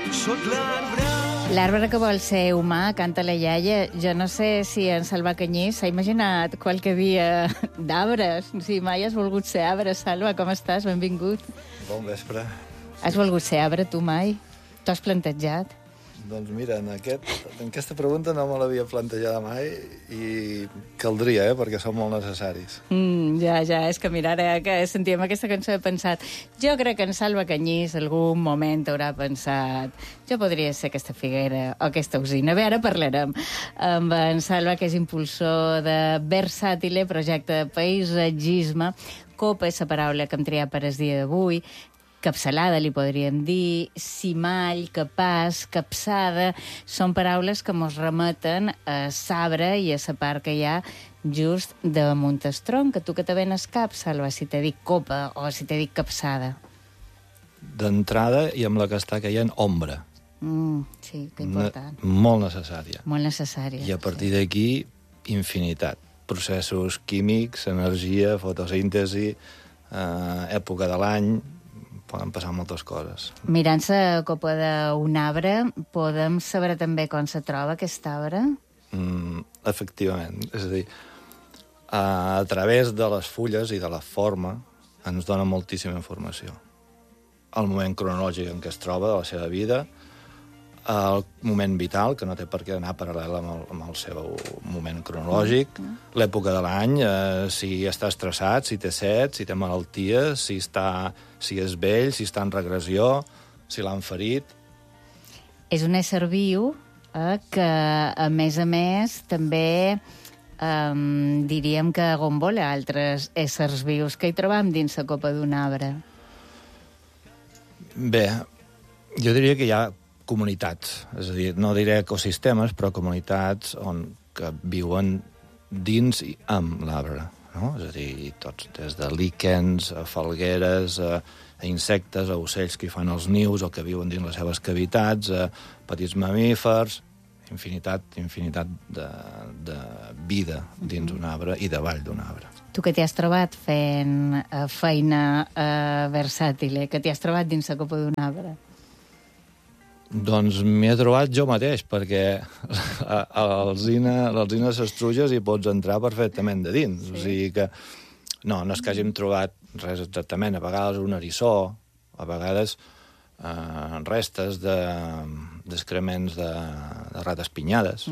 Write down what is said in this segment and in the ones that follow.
Sóc l'arbre. L'arbre que vol ser humà, canta la iaia. Jo no sé si en Salva Canyís s'ha imaginat qualque dia d'arbres. Si mai has volgut ser arbre, Salva, com estàs? Benvingut. Bon vespre. Has volgut ser arbre, tu, mai? T'ho has plantejat? Doncs mira, en aquesta pregunta no me l'havia plantejada mai i caldria, perquè són molt necessaris. Ja, és que mira, ara que sentíem aquesta cançó he pensat, jo crec que en Salva Canyís algun moment haurà pensat, jo podria ser aquesta figuera o aquesta usina. Bé, ara parlarem amb en Salva, que és impulsor de Versàtile, projecte de paisatgisme. Copa és la paraula que hem triat per el dia d'avui. Capçalada, li podríem dir, cimall, capaç, capçada, són paraules que mos remeten a sabre i a la part que hi ha just damunt el tronc. Que tu que te ven el cap, Salva, si t'he dit copa o si t'he dit capçada. D'entrada, i amb la que està caient, ombra. Sí, que important. Molt necessària. Molt necessària. I a partir d'aquí, infinitat. Processos químics, energia, fotosíntesi, època de l'any, poden passar moltes coses. Mirant la copa d'un arbre, podem saber també com se troba aquest arbre? Efectivament. És a dir, a través de les fulles i de la forma ens dona moltíssima informació. El moment cronològic en què es troba de la seva vida, el moment vital, que no té per què anar paral·lel amb el seu moment cronològic, l'època de l'any, si està estressat, si té set, si té malaltia, si és vell, si està en regressió, si l'han ferit. És un ésser viu que, a més, també diríem que agombola altres éssers vius que hi trobam dins la copa d'un arbre. Bé, jo diria que hi ha comunitats, és a dir, no diré ecosistemes, però comunitats que viuen dins i amb l'arbre, no? És a dir, tots, des de líquens, a falgueres, a insectes, a ocells que hi fan els nius o que viuen dins les seves cavitats, a petits mamífers, infinitat de vida dins un arbre i davall d'un arbre. Tu que t'hi has trobat fent feina versàtile, que t'hi has trobat dins la copa d'un arbre? Doncs m'hi he trobat jo mateix, perquè a l'alzina de les truges hi pots entrar perfectament de dins. Sí. O sigui que no és que hàgim trobat res exactament. A vegades un eriçó, a vegades restes d'excrements de rates pinyades.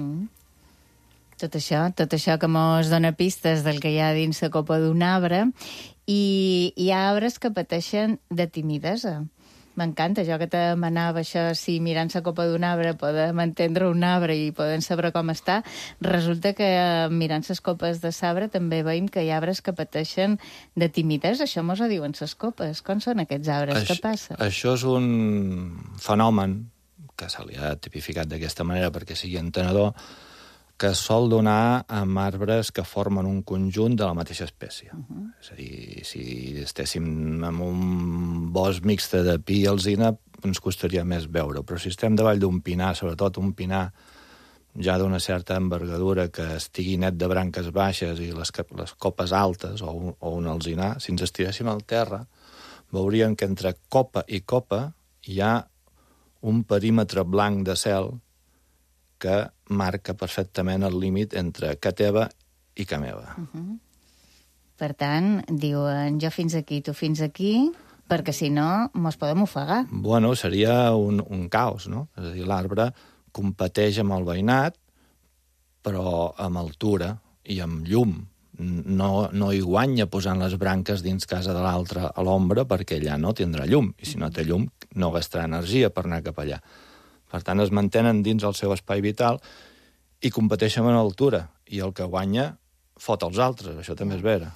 Tot això que mos dona pistes del que hi ha dins la copa d'un arbre. I hi ha arbres que pateixen de timidesa. M'encanta, jo que te demanava això, si mirant la copa d'un arbre podem entendre un arbre i podem saber com està, resulta que mirant les copes de sabre també veiem que hi ha arbres que pateixen de timidesa. Això mos ho diuen les copes. Com són aquests arbres? Què passa? Això és un fenomen que se li ha tipificat d'aquesta manera perquè sigui entenedor, que sol donar amb arbres que formen un conjunt de la mateixa espècie. És a dir, si estéssim en un bosc mixte de pi i alzina, ens costaria més veure. Però si estem davall d'un pinar, sobretot un pinar ja d'una certa envergadura que estigui net de branques baixes i les copes altes, o un alzinar, si ens estiréssim al terra, veuríem que entre copa i copa hi ha un perímetre blanc de cel que marca perfectament el límit entre ca teva i ca meva. Per tant, diuen jo fins aquí, tu fins aquí, perquè si no mos podem ofegar. Bueno, seria un caos, no? És a dir, l'arbre competeix amb el veïnat, però amb altura i amb llum. No hi guanya posant les branques dins casa de l'altre a l'ombra perquè allà no tindrà llum, i si no té llum no gastarà energia per anar cap allà. Per tant, es mantenen dins el seu espai vital i competeixen en altura. I el que guanya fot els altres, això també és vera.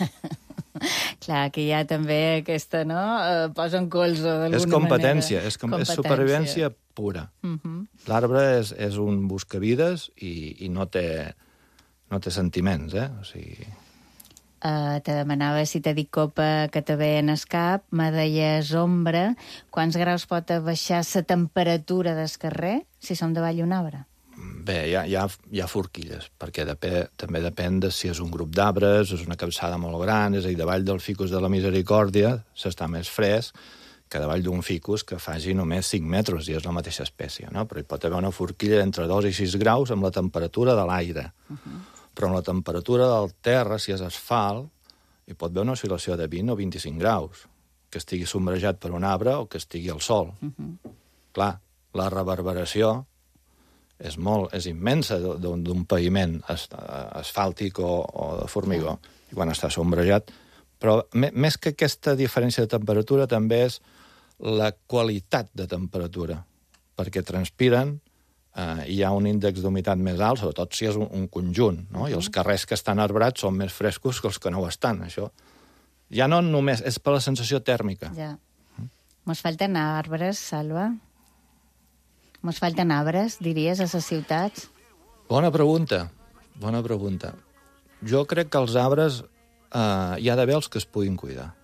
Clar, que hi ha també aquesta, no? Posen colze d'alguna manera. És competència, és supervivència pura. L'arbre és un buscavides i no té sentiments, O sigui... Te demanava si t'he dit copa que te ve en el cap, me deies ombra. Quants graus pot baixar la temperatura del carrer si som davall d'un arbre? Bé, hi ha forquilles, perquè també depèn de si és un grup d'arbres, és una capçada molt gran, és a dir, davall del ficus de la Misericòrdia s'està més fresc que davall d'un ficus que faci només 5 metres, i és la mateixa espècie, no? Però hi pot haver una forquilla entre 2 i 6 graus amb la temperatura de l'aire. Però amb la temperatura del terra, si és asfalt, hi pot haver una oscil·lació de 20 o 25 graus, que estigui sombrejat per un arbre o que estigui al sol. Clar, la reverberació és immensa d'un paviment asfàltic o de formigó, i quan està sombrejat. Però més que aquesta diferència de temperatura també és la qualitat de temperatura, perquè transpiren, hi ha un índex d'humitat més alt, sobretot si és un conjunt, no? I els carrers que estan arbrats són més frescos que els que no ho estan. Això ja no només és per la sensació tèrmica. Ja. Mos falten arbres, Salva? Mos falten arbres, diries, a les ciutats? Bona pregunta. Jo crec que els arbres hi ha d'haver els que es puguin cuidar.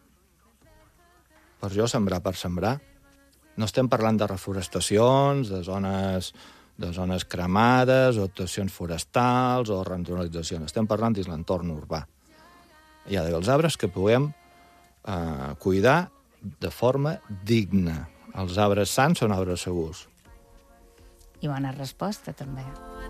Per jo, sembrar per sembrar. No estem parlant de reforestacions, de zones cremades, o actuacions forestals, o rentonalitzacions. Estem parlant dins l'entorn urbà. Hi ha d'haver els arbres que puguem cuidar de forma digna. Els arbres sants són arbres segurs. I bona resposta, també.